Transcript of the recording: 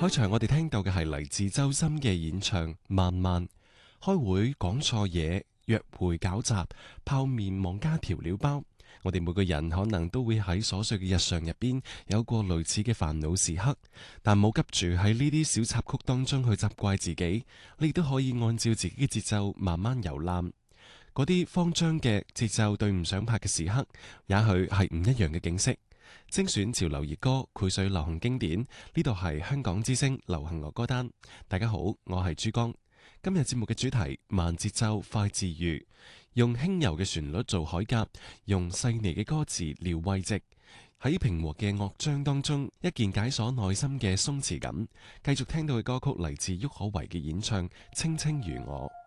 開場我哋聽到嘅係嚟自周深嘅演唱《慢慢》。開會講錯嘢，約會搞砸，泡麵忘加調料包。我哋每個人可能都會喺瑣碎嘅日常入邊有過類似嘅煩惱時刻，但冇急住喺呢啲小插曲當中去責怪自己，你亦都可以按照自己嘅節奏慢慢遊覽。嗰啲慌張嘅節奏對唔上拍嘅時刻，也許係唔一樣嘅景色。精選潮流熱歌，膾炙流行經典，呢度係香港之聲流行樂歌單。大家好，我係珠江。今日節目嘅主題慢節奏快治愈，用輕柔嘅旋律做鎧甲，用細膩嘅歌詞療慰藉。喺平和嘅樂章當中，一件解鎖內心嘅鬆弛感。繼續聽到嘅歌曲嚟自郁可唯嘅演唱《青青如我》。